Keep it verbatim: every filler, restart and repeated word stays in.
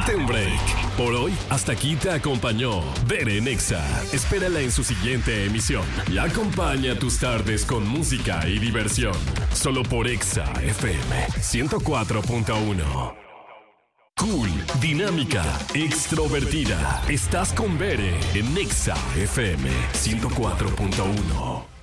Date un break. Por hoy, hasta aquí te acompañó Bere en Exa. Espérala en su siguiente emisión y acompaña tus tardes con música y diversión. Solo por Exa F M ciento cuatro punto uno. Cool, dinámica, extrovertida. Estás con Bere en Exa F M ciento cuatro punto uno.